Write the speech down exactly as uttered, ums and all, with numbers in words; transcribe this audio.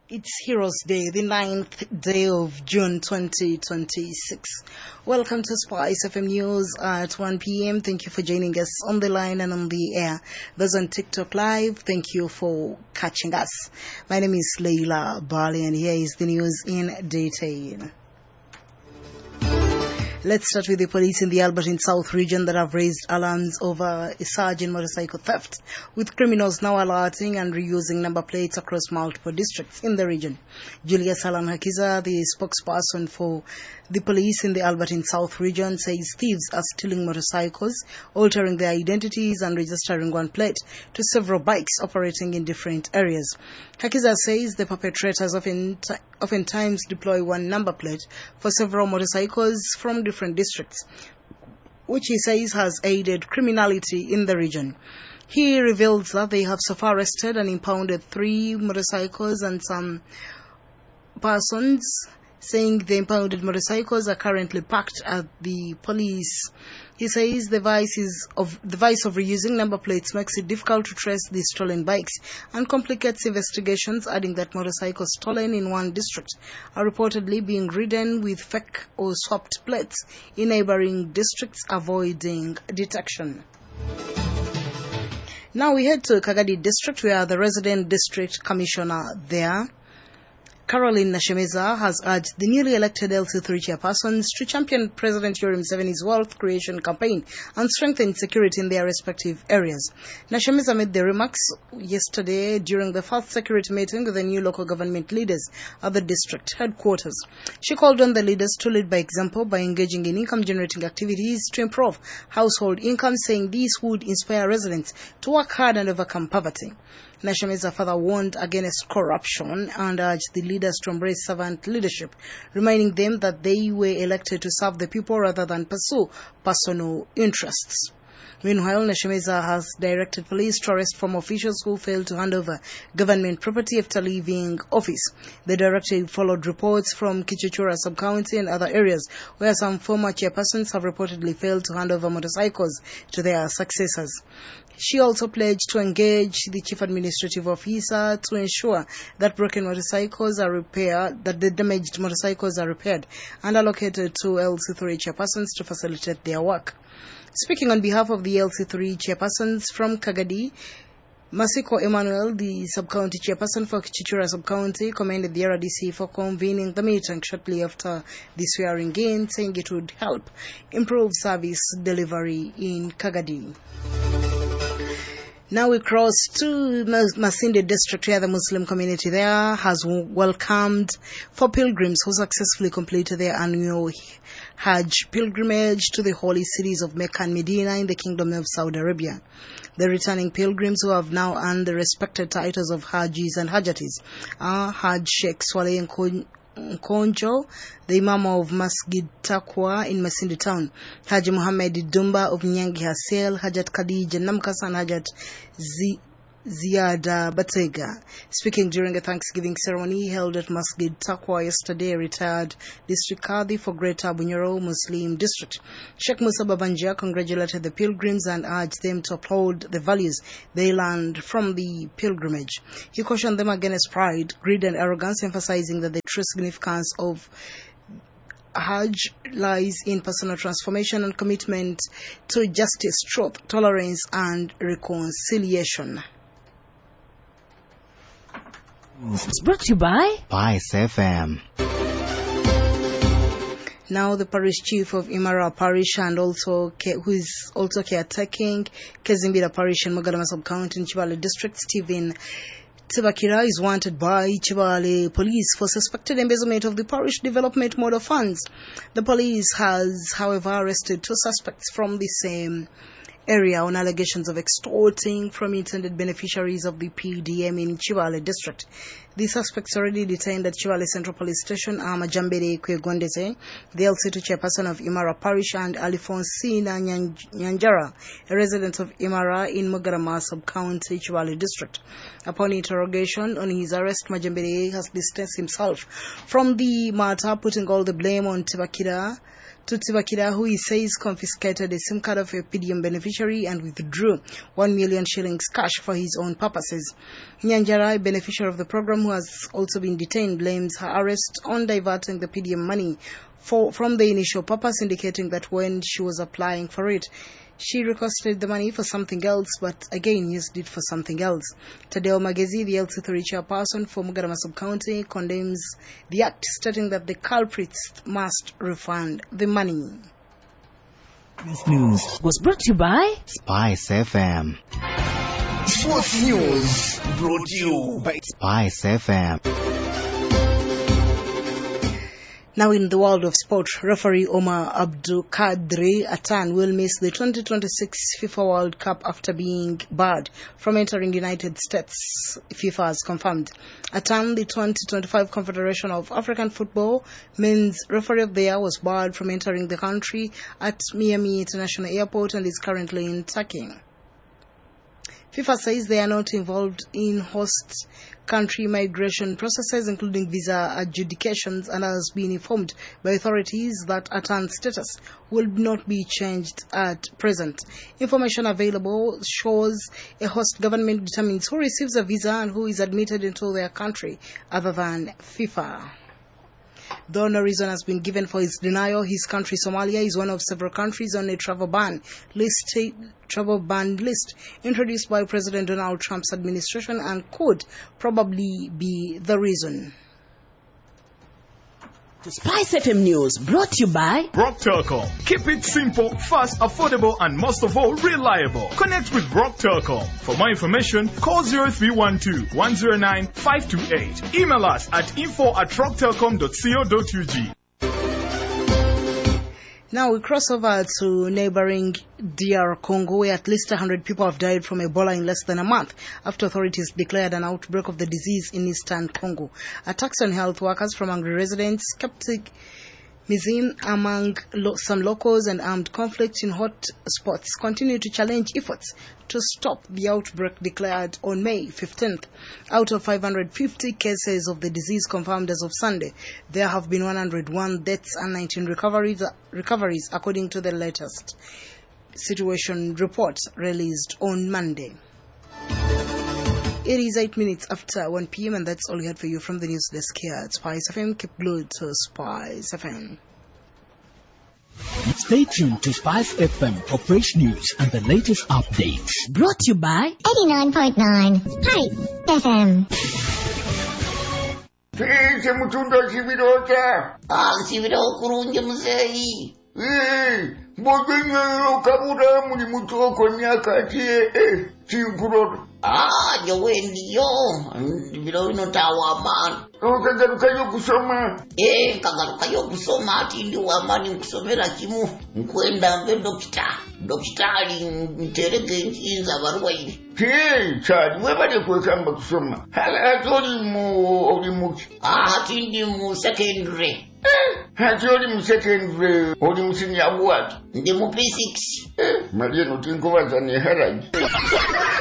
It's Heroes Day, the ninth day of June twenty twenty-six. Welcome to Spice F M News at one p m. Thank you for joining us on the line and on the air. Those on TikTok Live, thank you for catching us. My name is Leila Bali and here is the news in detail. Let's start with the police in the Albertine South region that have raised alarms over a surge in motorcycle theft, with criminals now alerting and reusing number plates across multiple districts in the region. Julia Salan Hakiza, the spokesperson for the police in the Albertine South region, says thieves are stealing motorcycles, altering their identities and registering one plate to several bikes operating in different areas. Hakiza says the perpetrators often t- oftentimes deploy one number plate for several motorcycles from different districts, which he says has aided criminality in the region. He reveals that they have so far arrested and impounded three motorcycles and some persons, saying the impounded motorcycles are currently parked at the police. He says the vice is of the vice of reusing number plates makes it difficult to trace the stolen bikes and complicates investigations, adding that motorcycles stolen in one district are reportedly being ridden with fake or swapped plates in neighboring districts, avoiding detection. Now we head to Kagadi district, where the resident district commissioner there, Caroline Nashemeza, has urged the newly elected L C three chairpersons to champion President Yoweri Museveni's wealth creation campaign and strengthen security in their respective areas. Nashemeza made the remarks yesterday during the first security meeting with the new local government leaders at the district headquarters. She called on the leaders to lead by example by engaging in income-generating activities to improve household income, saying these would inspire residents to work hard and overcome poverty. Nashemeza further warned against corruption and urged the leaders to embrace servant leadership, reminding them that they were elected to serve the people rather than pursue personal interests. Meanwhile, Nashemeza has directed police to arrest former officials who failed to hand over government property after leaving office. The directive followed reports from Kichichura sub-county and other areas where some former chairpersons have reportedly failed to hand over motorcycles to their successors. She also pledged to engage the chief administrative officer to ensure that broken motorcycles are repaired, that the damaged motorcycles are repaired and allocated to L C three chairpersons to facilitate their work. Speaking on behalf of the L C three chairpersons from Kagadi, Masiko Emmanuel, the sub-county chairperson for Kichichura sub-county, commended the R D C for convening the meeting shortly after the swearing in, saying it would help improve service delivery in Kagadi. Now we cross to Masindi district, where the Muslim community there has welcomed four pilgrims who successfully completed their annual Hajj pilgrimage to the holy cities of Mecca and Medina in the Kingdom of Saudi Arabia. The returning pilgrims, who have now earned the respected titles of Hajis and Hajatis, are Hajj Sheikh Swaleh Nkonjo, the Imam of Masjid Taqwa in Masindi town, Haji Muhammad Dumba of Nyangi Hasel, Hajat Khadija Namkas and Hajat Z Ziada Batega. Speaking during a Thanksgiving ceremony held at Masjid Taqwa yesterday, retired District Qadi for Greater Bunyoro Muslim District, Sheikh Musa Babanja, congratulated the pilgrims and urged them to uphold the values they learned from the pilgrimage. He cautioned them against pride, greed and arrogance, emphasizing that the true significance of Hajj lies in personal transformation and commitment to justice, truth, tolerance and reconciliation. It's brought to you by Spice F M. Now the parish chief of Imara Parish and also who is also caretaking Kezimbira Parish in Mogadama Sub-County in Chibale District, Stephen Tibakira, is wanted by Chibale Police for suspected embezzlement of the parish development model funds. The police has, however, arrested two suspects from the same area on allegations of extorting from intended beneficiaries of the P D M in Chibale district. The suspects already detained at Chibale Central Police Station are Majambere Kwegondeze, the L C two chairperson of Imara Parish, and Alphonsina Nyanjara, a resident of Imara in Mogadama Sub-County, Chibale district. Upon interrogation on his arrest, Majambere has distanced himself from the matter, putting all the blame on Tibakira Tutsibakira, who he says confiscated a SIM card of a P D M beneficiary and withdrew one million shillings cash for his own purposes. Nyanjara, a beneficiary of the program who has also been detained, blames her arrest on diverting the P D M money for, from the initial purpose, indicating that when she was applying for it, she requested the money for something else, but again used it for something else. Tadeo Magezi, the L C three chairperson for Mugarama Sub-County, condemns the act, stating that the culprits must refund the money. This news was brought to you by Spice F M. Sports news brought to you by Spice F M. Now in the world of sport, referee Omar Abdulkadir Atan will miss the twenty twenty-six FIFA World Cup after being barred from entering United States, FIFA has confirmed. Atan, the twenty twenty-five Confederation of African Football Men's Referee of the Year, was barred from entering the country at Miami International Airport and is currently in Turkey. FIFA says they are not involved in host country migration processes, including visa adjudications, and has been informed by authorities that Atan's status will not be changed at present. Information available shows a host government determines who receives a visa and who is admitted into their country, other than FIFA. Though no reason has been given for his denial, his country, Somalia, is one of several countries on a travel ban list, travel ban list introduced by President Donald Trump's administration, and could probably be the reason. Spice F M News brought to you by Rock Telecom. Keep it simple, fast, affordable, and most of all, reliable. Connect with Rock Telecom. For more information, call zero three one two, one zero nine, five two eight. Email us at info at rock telecom dot co dot u g. Now we cross over to neighboring D R Congo, where at least one hundred people have died from Ebola in less than a month after authorities declared an outbreak of the disease in eastern Congo. Attacks on health workers from angry residents, skeptic Mizim among lo some locals, and armed conflict in hot spots continue to challenge efforts to stop the outbreak declared on May fifteenth. Out of five hundred fifty cases of the disease confirmed as of Sunday, there have been one hundred one deaths and nineteen recoveries, recoveries according to the latest situation report released on Monday. It is eight minutes after one p m and that's all we had for you from the news desk here at Spice F M. Keep glued to Spice F M. Stay tuned to Spice F M for fresh news and the latest updates. Brought to you by eighty-nine point nine Spice F M. Fiche mutunda chibirota. Ah, chibiro kurunje mzee. Eh, mbogenge kabura muri mutoko nyakati eh chingurota. Ah, jowe ndiyo. Biro ino tawa man. Ukagaruka yo kusoma. Eh, kagaruka yo kusoma ati ndi wa mani kusomera kimu. Nkwenda mbe dokita. Dokitari nterege nchiza barua hii. Hey, chadi webade kwekamba kusoma. Hala atoli mu oli mu. Ah, ati ndi mu secondary. Eh, atoli mu secondary oli mu senior what? Ndi mu P six. Eh, Maria no tinko wazani haraji.